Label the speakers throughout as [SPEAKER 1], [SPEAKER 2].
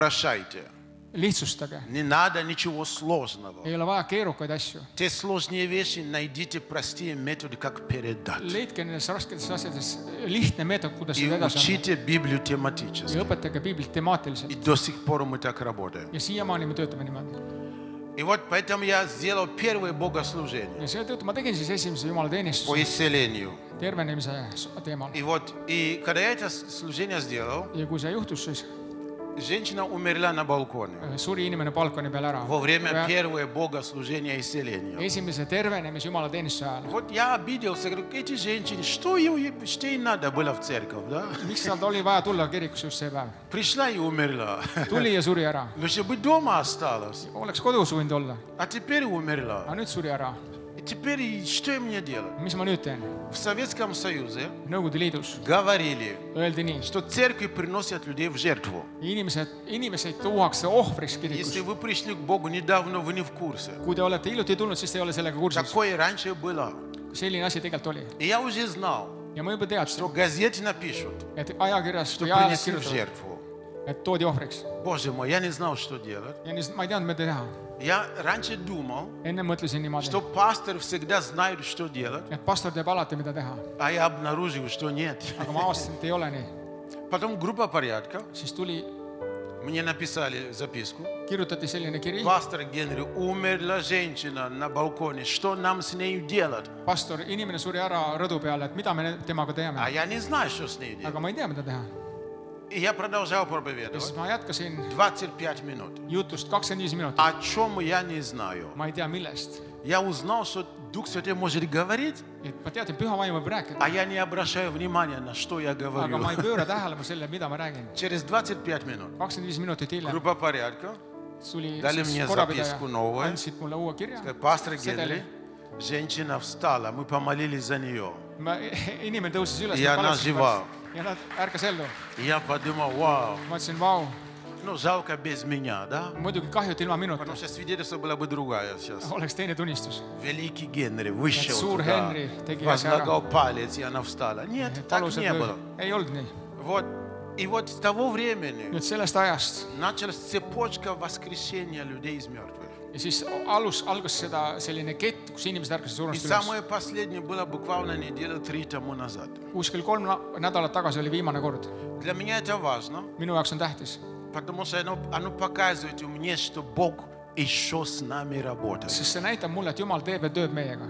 [SPEAKER 1] Прощайте.
[SPEAKER 2] lihtsustage.
[SPEAKER 1] Не надо ничего сложного.
[SPEAKER 2] Ei ole vaja keerukaid asju.
[SPEAKER 1] Те сложные вещи найдите простые методы, как передать.
[SPEAKER 2] Leidke nendes rasketes asjades lihtne meetod, kuidas
[SPEAKER 1] И
[SPEAKER 2] seda edasi anda.
[SPEAKER 1] учите Библию
[SPEAKER 2] Ja
[SPEAKER 1] тематически.
[SPEAKER 2] õpetage piiblit temaatiliselt.
[SPEAKER 1] И до сих пор мы так работаем.
[SPEAKER 2] Ja siiamaani me töötame niimoodi.
[SPEAKER 1] И вот поэтому я сделал первое богослужение
[SPEAKER 2] Ja seetõttu ma tegin siis esimese Jumala
[SPEAKER 1] по
[SPEAKER 2] teenistuse
[SPEAKER 1] исцелению.
[SPEAKER 2] tervenemise teemal.
[SPEAKER 1] И когда я это служение сделал,
[SPEAKER 2] Ja kui see juhtus, siis
[SPEAKER 1] женщина умерла на балконе
[SPEAKER 2] suri inimene balkoni peal ära.
[SPEAKER 1] во время первого богослужения исцеления.
[SPEAKER 2] Esimese tervenemise Jumala teenistuse ajal.
[SPEAKER 1] Вот я обиделся, говорю, эти женщины, что ей надо было в церковь, да?
[SPEAKER 2] Miks tal oli vaja tulla kirikusse just see päev?
[SPEAKER 1] Пришла и умерла.
[SPEAKER 2] Tuli ja suri ära.
[SPEAKER 1] Лучше бы дома осталась.
[SPEAKER 2] Oleks kodus võinud olla,
[SPEAKER 1] А теперь умерла.
[SPEAKER 2] aga nüüd suri ära.
[SPEAKER 1] И теперь что мне делать?
[SPEAKER 2] Mis ma nüüd teen?
[SPEAKER 1] В Советском Союзе
[SPEAKER 2] Nõukogude Liidus
[SPEAKER 1] говорили,
[SPEAKER 2] öeldi nii,
[SPEAKER 1] что церкви приносят людей в жертву.
[SPEAKER 2] inimesed tuuakse ohvriks
[SPEAKER 1] Если
[SPEAKER 2] kirikusse.
[SPEAKER 1] вы пришли к Богу недавно, вы не в курсе.
[SPEAKER 2] Kui te olete hiljuti tulnud, siis te ei ole sellega kursis.
[SPEAKER 1] Такое раньше было.
[SPEAKER 2] Selline asi tegelikult oli.
[SPEAKER 1] И я уже знал,
[SPEAKER 2] Ja ma juba teadsin,
[SPEAKER 1] что в газете напишут,
[SPEAKER 2] et ajakirjas
[SPEAKER 1] что
[SPEAKER 2] või ajalehes
[SPEAKER 1] принесли в
[SPEAKER 2] kirjutavad,
[SPEAKER 1] жертву.
[SPEAKER 2] et toodi ohvriks.
[SPEAKER 1] Боже мой, я не знал, что делать.
[SPEAKER 2] Ja nii, ma ei teadnud, mida teha.
[SPEAKER 1] Я раньше думал,
[SPEAKER 2] Enne mõtlesin niimoodi,
[SPEAKER 1] что пастор всегда знает, что делать,
[SPEAKER 2] et pastor teab alati, mida teha.
[SPEAKER 1] а я обнаружил, что нет.
[SPEAKER 2] Aga ma avastasin, et ei ole nii.
[SPEAKER 1] Потом группа порядка,
[SPEAKER 2] Siis tuli,
[SPEAKER 1] мне написали записку.
[SPEAKER 2] kirjutati selline kiri.
[SPEAKER 1] Пастор Генри, умерла женщина на балконе, что нам с ней делать?
[SPEAKER 2] Pastor, inimene suri ära rõdu peale, et mida me temaga
[SPEAKER 1] А
[SPEAKER 2] teeme.
[SPEAKER 1] я не знаю, что с ней делать.
[SPEAKER 2] Aga ma ei tea, mida teha.
[SPEAKER 1] И я продолжал
[SPEAKER 2] Ja
[SPEAKER 1] проповедовать.
[SPEAKER 2] siis ma jätkasin
[SPEAKER 1] 25 минут.
[SPEAKER 2] jutust 25 minutit.
[SPEAKER 1] О чем я не знаю.
[SPEAKER 2] Ma ei tea, millest.
[SPEAKER 1] Я узнал, что Дух Святой может говорить,
[SPEAKER 2] Et ma teadsin, püha vaim võib rääkida,
[SPEAKER 1] а я не обращаю внимания, на что я
[SPEAKER 2] aga
[SPEAKER 1] говорю.
[SPEAKER 2] ma ei pööra tähelepanu selle, mida ma räägin.
[SPEAKER 1] Через 25 минут
[SPEAKER 2] 25 minutit hiljem
[SPEAKER 1] группа порядка,
[SPEAKER 2] tuli
[SPEAKER 1] Dali
[SPEAKER 2] siis
[SPEAKER 1] мне
[SPEAKER 2] korrapidaja,
[SPEAKER 1] записку новую.
[SPEAKER 2] andsid mulle uue kirja.
[SPEAKER 1] пастор
[SPEAKER 2] Sedeli.
[SPEAKER 1] Генри, женщина встала, мы помолились за нее.
[SPEAKER 2] Inimene tõusis üles
[SPEAKER 1] Ja она жива.
[SPEAKER 2] ja nad ärkas ellu.
[SPEAKER 1] И я подумал, вау,
[SPEAKER 2] Ma ütlesin, vau,
[SPEAKER 1] ну жалко без меня, да?
[SPEAKER 2] muidugi kahju, et ilma minuta
[SPEAKER 1] Потому что свидетельство было бы другое сейчас.
[SPEAKER 2] oleks teine tunnistus.
[SPEAKER 1] Великий Генри
[SPEAKER 2] Et
[SPEAKER 1] вышел
[SPEAKER 2] suur
[SPEAKER 1] туда,
[SPEAKER 2] Henry tegi asja ära.
[SPEAKER 1] возлагал палец, и она встала. Нет, так
[SPEAKER 2] Palused
[SPEAKER 1] не было.
[SPEAKER 2] ei olnud nii.
[SPEAKER 1] Вот. И вот с того времени
[SPEAKER 2] Nüüd sellest ajast
[SPEAKER 1] началась цепочка воскрешения людей из мертвых.
[SPEAKER 2] ja siis algas seda selline kett, kus inimesed ärkasid
[SPEAKER 1] И
[SPEAKER 2] surmast üles.
[SPEAKER 1] самое последнее было буквально неделю 3 тому назад.
[SPEAKER 2] Kuskil 3 nädalat tagasi oli viimane kord.
[SPEAKER 1] Для меня это важно,
[SPEAKER 2] Minu jaoks on tähtis,
[SPEAKER 1] потому что оно показывает мне, что Бог еще с нами работает.
[SPEAKER 2] sest see näitab mulle, et Jumal teeb ja tööb meiega.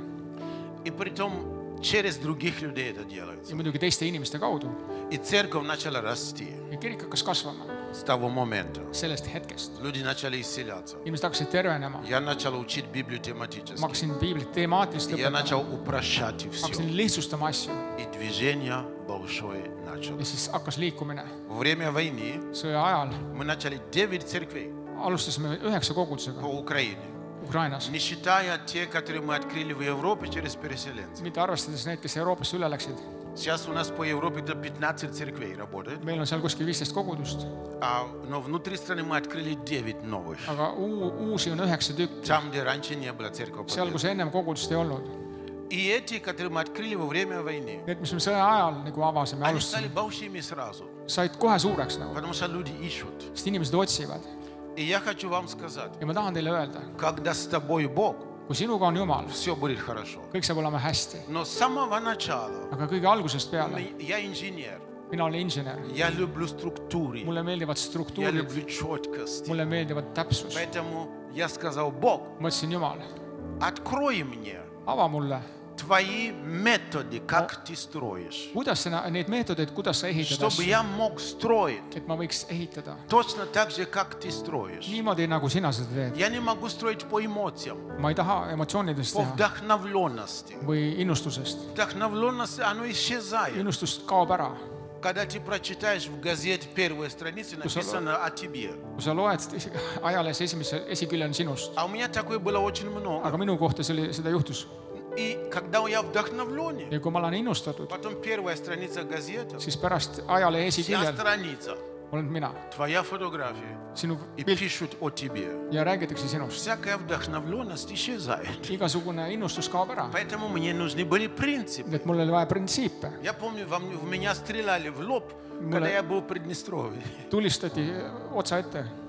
[SPEAKER 1] И притом через других людей это делается.
[SPEAKER 2] Ja muidugi teiste inimeste kaudu.
[SPEAKER 1] И церковь начала расти
[SPEAKER 2] Ja kirik hakkas kasvama
[SPEAKER 1] с того момента.
[SPEAKER 2] sellest hetkest.
[SPEAKER 1] Люди начали исцеляться.
[SPEAKER 2] Inimesed hakkasid tervenema.
[SPEAKER 1] Я начал учить Библию
[SPEAKER 2] Ma
[SPEAKER 1] тематически.
[SPEAKER 2] hakkasin piiblit temaatiliselt
[SPEAKER 1] Я
[SPEAKER 2] õpetama.
[SPEAKER 1] начал упрощать все.
[SPEAKER 2] Hakkasin lihtsustama asju.
[SPEAKER 1] И движение большое
[SPEAKER 2] Ja
[SPEAKER 1] началось.
[SPEAKER 2] siis hakkas liikumine.
[SPEAKER 1] Во время войны
[SPEAKER 2] Sõja ajal
[SPEAKER 1] мы начали 9 церквей
[SPEAKER 2] alustasime 9 kogudusega
[SPEAKER 1] по Украине.
[SPEAKER 2] Ukrainas.
[SPEAKER 1] Не считая те, которые мы открыли в Европе через переселенцев.
[SPEAKER 2] Mitte arvestades neid, kes Euroopasse üle läksid.
[SPEAKER 1] Сейчас у нас по Европе до 15 церквей работает.
[SPEAKER 2] Meil on seal kuskil 15 kogudust,
[SPEAKER 1] Но внутри страны мы открыли 9 новых.
[SPEAKER 2] aga uusi on 9 tükki.
[SPEAKER 1] Там, где раньше не было церкви.
[SPEAKER 2] Seal, kus ennem kogudust ei olnud.
[SPEAKER 1] И эти, которые мы открыли во время войны,
[SPEAKER 2] Need, mis me sõja ajal nagu avasime,
[SPEAKER 1] они стали
[SPEAKER 2] alustasime,
[SPEAKER 1] большими сразу.
[SPEAKER 2] said kohe suureks nagu,
[SPEAKER 1] Потому что люди ищут.
[SPEAKER 2] sest inimesed otsivad.
[SPEAKER 1] И я хочу вам сказать,
[SPEAKER 2] Ja ma tahan teile öelda,
[SPEAKER 1] когда с тобой Бог,
[SPEAKER 2] kui sinuga on Jumal,
[SPEAKER 1] все будет хорошо.
[SPEAKER 2] kõik saab olema hästi.
[SPEAKER 1] Но с самого начала,
[SPEAKER 2] Aga kõige algusest peale,
[SPEAKER 1] я инженер,
[SPEAKER 2] mina olen insener,
[SPEAKER 1] я люблю структуры,
[SPEAKER 2] mulle meeldivad
[SPEAKER 1] я
[SPEAKER 2] struktuurid,
[SPEAKER 1] люблю четкость.
[SPEAKER 2] mulle meeldivad täpsus.
[SPEAKER 1] Поэтому я сказал, Бог,
[SPEAKER 2] Ma ütlesin, Jumal,
[SPEAKER 1] открой мне
[SPEAKER 2] ava mulle,
[SPEAKER 1] твои методы, как ты строишь,
[SPEAKER 2] kuidas sa neid meetodeid, kuidas sa ehitad
[SPEAKER 1] чтобы
[SPEAKER 2] asju,
[SPEAKER 1] я мог строить
[SPEAKER 2] et ma võiks ehitada
[SPEAKER 1] точно так же, как ты строишь.
[SPEAKER 2] niimoodi, nagu sina seda teed.
[SPEAKER 1] Я не могу строить по эмоциям,
[SPEAKER 2] Ma ei taha emotsioonidest
[SPEAKER 1] по
[SPEAKER 2] teha
[SPEAKER 1] вдохновленности.
[SPEAKER 2] või innustusest.
[SPEAKER 1] Вдохновленность, оно исчезает.
[SPEAKER 2] Innustus kaob ära.
[SPEAKER 1] Когда ты прочитаешь в газете первой странице, написано о тебе.
[SPEAKER 2] Kui sa loed ajalehes esikülje on sinust.
[SPEAKER 1] А у меня такое было очень много.
[SPEAKER 2] Aga minu kohta seda juhtus.
[SPEAKER 1] И когда я вдохновленный,
[SPEAKER 2] Ja kui ma olen innustatud,
[SPEAKER 1] потом первая страница газеты,
[SPEAKER 2] siis pärast ajalehe
[SPEAKER 1] вся
[SPEAKER 2] esiküljel
[SPEAKER 1] страница,
[SPEAKER 2] olen mina,
[SPEAKER 1] твоя фотография,
[SPEAKER 2] sinu
[SPEAKER 1] и
[SPEAKER 2] pilt
[SPEAKER 1] пишут о тебе.
[SPEAKER 2] ja räägitakse sinust.
[SPEAKER 1] Всякая вдохновленность исчезает.
[SPEAKER 2] Igasugune innustus kaob ära.
[SPEAKER 1] Поэтому мне нужны были принципы.
[SPEAKER 2] Nii et mul oli vaja printsiipe.
[SPEAKER 1] Я помню, в меня стреляли в лоб, когда я был в Приднестровье.
[SPEAKER 2] Tulistati otsa ette,